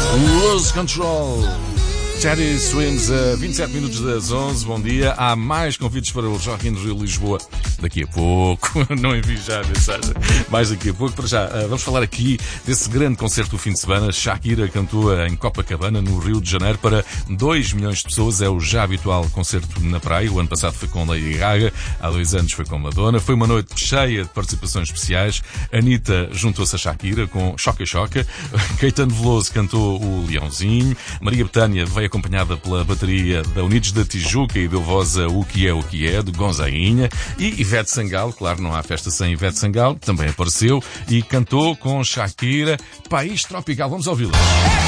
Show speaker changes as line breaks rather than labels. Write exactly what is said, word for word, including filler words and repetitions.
Lose Control. Teddy Swims a vinte e sete minutos das onze. Bom dia. Há mais convites para o Rock in Rio Lisboa daqui a pouco. Não envie já a mensagem. Mais daqui a pouco. Para já, vamos falar aqui desse grande concerto do fim de semana. Shakira cantou em Copacabana, no Rio de Janeiro, para dois milhões de pessoas. É o já habitual concerto na praia. O ano passado foi com Lady Gaga. Há dois anos foi com Madonna. Foi uma noite cheia de participações especiais. Anitta juntou-se a Shakira com Choca Choca. Caetano Veloso cantou o Leãozinho. Maria Bethânia veio acompanhada pela bateria da Unidos da Tijuca e deu voz a O Que É, O Que É, de Gonzaguinha. E Ivete Sangalo, claro, não há festa sem Ivete Sangalo, também apareceu e cantou com Shakira País Tropical. Vamos ouvi-la.